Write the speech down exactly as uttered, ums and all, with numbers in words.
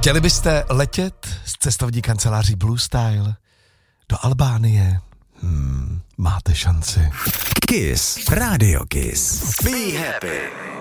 Chtěli byste letět z cestovní kanceláří Blue Style do Albánie? Hmm, máte šanci. Kiss, Radio Kiss. Be happy.